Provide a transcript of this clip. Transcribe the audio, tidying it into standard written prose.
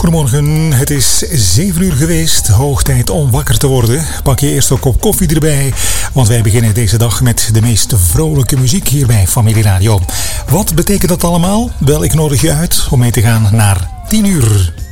Goedemorgen, het is 7 uur geweest. Hoog tijd om wakker te worden. Pak je eerst een kop koffie erbij, want wij beginnen deze dag met de meest vrolijke muziek hier bij Familie Radio. Wat betekent dat allemaal? Wel, ik nodig je uit om mee te gaan naar 10 uur.